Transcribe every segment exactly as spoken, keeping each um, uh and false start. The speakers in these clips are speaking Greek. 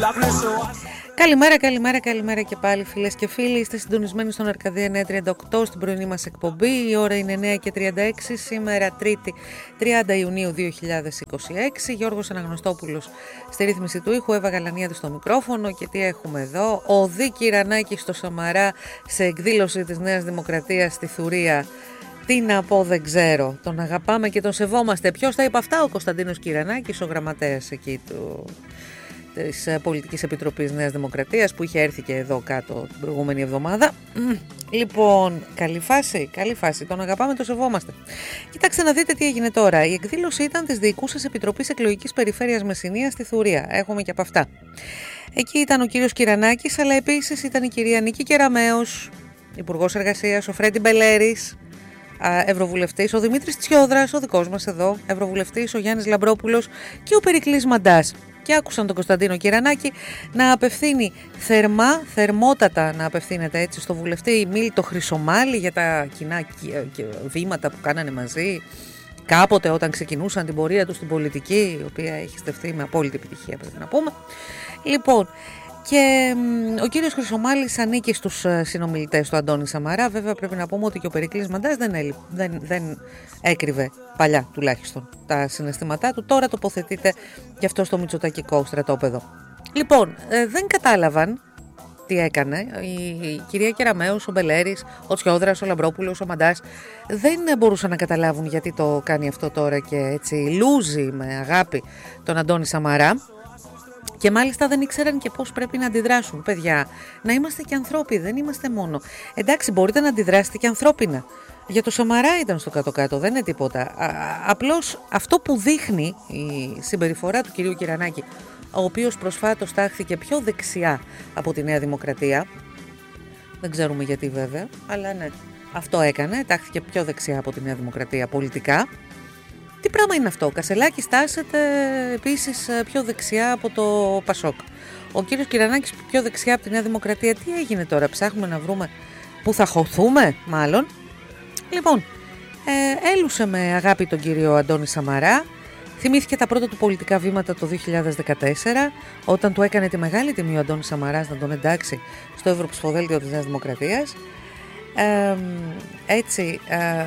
Καλημέρα, καλημέρα, καλημέρα και πάλι φίλες και φίλοι. Είστε συντονισμένοι στον Αρκαδία εννιακόσια τριάντα οκτώ στην πρωινή μας εκπομπή. Η ώρα είναι εννιά και τριάντα έξι, σήμερα Τρίτη τριάντα Ιουνίου δύο χιλιάδες είκοσι έξι. Γιώργος Αναγνωστόπουλος στη ρύθμιση του ήχου, Εύα Γαλανιάδη στο μικρόφωνο. Και τι έχουμε εδώ? Ο Δίκη Ρανάκη στο Σαμαρά σε εκδήλωση της Νέας Δημοκρατίας στη Θουρία. Τι να πω, δεν ξέρω. Τον αγαπάμε και τον σεβόμαστε. Ποιος τα είπε αυτά? Ο Κωνσταντίνος Κυρανάκης, ο γραμματέας εκεί του... της Πολιτικής Επιτροπής Νέας Δημοκρατίας, που είχε έρθει και εδώ κάτω την προηγούμενη εβδομάδα. Λοιπόν, καλή φάση, καλή φάση. Τον αγαπάμε, τον σεβόμαστε. Κοιτάξτε να δείτε τι έγινε τώρα. Η εκδήλωση ήταν της Διοικούσας Επιτροπής Εκλογικής Περιφέρειας Μεσσηνίας στη Θουρία. Έχουμε και από αυτά. Εκεί ήταν ο κύριος Κυρανάκης, αλλά επίσης ήταν η κυρία Νίκη Κεραμέως, Υπουργός Εργασίας, ο Φρέντι Μπελέρης, Ευρωβουλευτής, ο Δημήτρης Τσιόδρας, ο δικός μας εδώ, Ευρωβουλευτής, ο Γιάννης Λαμπρόπουλος και ο Περικλής Μαντάς. Και άκουσαν τον Κωνσταντίνο Κυρανάκη να απευθύνει θερμά, θερμότατα να απευθύνεται έτσι στο βουλευτή Μίλτο Χρυσομάλη για τα κοινά βήματα που κάνανε μαζί κάποτε όταν ξεκινούσαν την πορεία του στην πολιτική, η οποία έχει στεφθεί με απόλυτη επιτυχία, πρέπει να πούμε. Λοιπόν, και ο κύριος Χρυσομάλης ανήκει στους συνομιλητές του Αντώνη Σαμαρά. Βέβαια πρέπει να πούμε ότι και ο Περικλής Μαντάς δεν, έλει, δεν, δεν έκρυβε παλιά τουλάχιστον τα συναισθήματά του. Τώρα τοποθετείται και αυτό στο μητσοτακικό στρατόπεδο. Λοιπόν, ε, δεν κατάλαβαν τι έκανε η, η κυρία Κεραμέως, ο Μπελέρης, ο Τσιόδρας, ο Λαμπρόπουλος, ο Μαντάς. Δεν μπορούσαν να καταλάβουν γιατί το κάνει αυτό τώρα και έτσι λούζει με αγάπη τον Αντώνη Σαμαρά. Και μάλιστα δεν ήξεραν και πώς πρέπει να αντιδράσουν. Παιδιά, να είμαστε και ανθρώποι, δεν είμαστε μόνο. Εντάξει, μπορείτε να αντιδράσετε και ανθρώπινα. Για το Σαμαρά ήταν στο κάτω-κάτω, δεν είναι τίποτα. Α, απλώς αυτό που δείχνει η συμπεριφορά του κυρίου Κυρανάκη, ο οποίος προσφάτως τάχθηκε πιο δεξιά από τη Νέα Δημοκρατία, δεν ξέρουμε γιατί βέβαια, αλλά ναι, αυτό έκανε, τάχθηκε πιο δεξιά από τη Νέα Δημοκρατία πολιτικά. Τι πράγμα είναι αυτό? Ο Κασελάκης τάσεται επίσης πιο δεξιά από το Πασόκ. Ο κύριος Κυρανάκης πιο δεξιά από τη Νέα Δημοκρατία. Τι έγινε τώρα? Ψάχνουμε να βρούμε που θα χωθούμε μάλλον. Λοιπόν, ε, έλουσε με αγάπη τον κύριο Αντώνη Σαμαρά. Θυμήθηκε τα πρώτα του πολιτικά βήματα το δύο χιλιάδες δεκατέσσερα, όταν του έκανε τη μεγάλη τιμή ο Αντώνης Σαμαράς να τον εντάξει στο Ευρωψηφοδέλτιο της Νέας Δημοκρατίας. Ε, έτσι... Ε,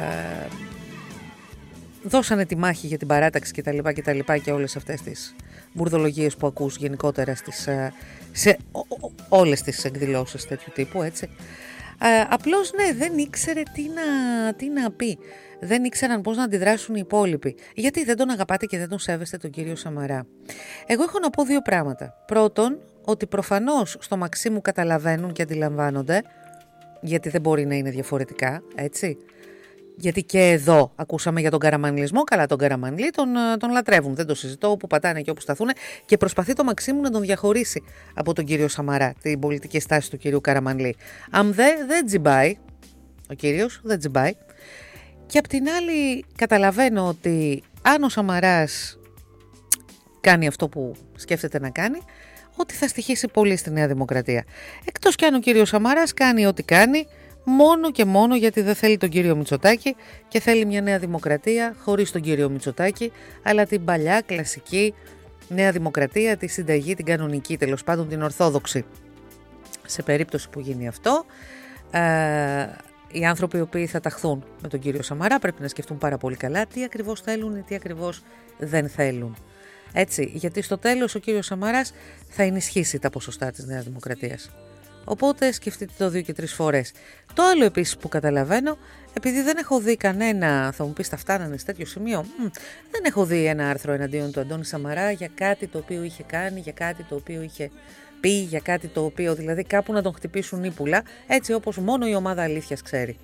δώσανε τη μάχη για την παράταξη και τα λοιπά και τα λοιπά και όλες αυτές τις μπουρδολογίες που ακούς γενικότερα στις, σε όλες τις εκδηλώσεις τέτοιου τύπου, έτσι. Ε, απλώς ναι, δεν ήξερε τι να, τι να πει. Δεν ήξεραν πώς να αντιδράσουν οι υπόλοιποι. Γιατί δεν τον αγαπάτε και δεν τον σέβεστε τον κύριο Σαμαρά? Εγώ έχω να πω δύο πράγματα. Πρώτον, ότι προφανώς στο Μαξίμου καταλαβαίνουν και αντιλαμβάνονται, γιατί δεν μπορεί να είναι διαφορετικά, έτσι. Γιατί και εδώ ακούσαμε για τον καραμανλισμό. Καλά, τον Καραμανλή τον, τον λατρεύουν, δεν το συζητώ, όπου πατάνε και όπου σταθούν, και προσπαθεί το Μαξίμου να τον διαχωρίσει από τον κύριο Σαμαρά, την πολιτική στάση του κυρίου Καραμανλή. Αν δεν δε τζιμπάει, ο κύριος δεν τζιμπάει. Και απ' την άλλη καταλαβαίνω ότι αν ο Σαμαράς κάνει αυτό που σκέφτεται να κάνει, ότι θα στοιχήσει πολύ στη Νέα Δημοκρατία. Εκτός κι αν ο κύριος Σαμαράς κάνει ό,τι κάνει μόνο και μόνο γιατί δεν θέλει τον κύριο Μητσοτάκη και θέλει μια Νέα Δημοκρατία χωρίς τον κύριο Μητσοτάκη, αλλά την παλιά κλασική Νέα Δημοκρατία, τη συνταγή, την κανονική, τέλος πάντων την ορθόδοξη. Σε περίπτωση που γίνει αυτό, ε, οι άνθρωποι οι οποίοι θα ταχθούν με τον κύριο Σαμαρά πρέπει να σκεφτούν πάρα πολύ καλά τι ακριβώς θέλουν ή τι ακριβώς δεν θέλουν. Έτσι, γιατί στο τέλος ο κύριος Σαμαράς θα ενισχύσει τα ποσοστά της Νέας Δημοκρατίας. Οπότε σκεφτείτε το δύο και τρεις φορές. Το άλλο επίσης που καταλαβαίνω, επειδή δεν έχω δει κανένα, θα μου πεις τα φτάνανε σε τέτοιο σημείο, μ, δεν έχω δει ένα άρθρο εναντίον του Αντώνη Σαμαρά για κάτι το οποίο είχε κάνει, για κάτι το οποίο είχε πει, για κάτι το οποίο δηλαδή κάπου να τον χτυπήσουν ύπουλα, έτσι όπως μόνο η ομάδα αλήθειας ξέρει.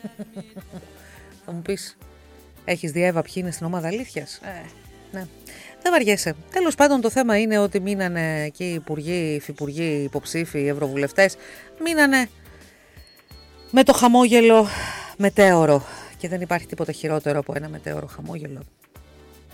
Θα μου πεις, έχεις δει Εύα ποιοι είναι στην ομάδα αλήθειας? Ε, ναι. Δεν βαριέσαι. Τέλος πάντων το θέμα είναι ότι μείνανε και οι υπουργοί, οι υφυπουργοί, οι υποψήφοι, οι ευρωβουλευτές, μείνανε με το χαμόγελο μετέωρο. Και δεν υπάρχει τίποτα χειρότερο από ένα μετέωρο χαμόγελο.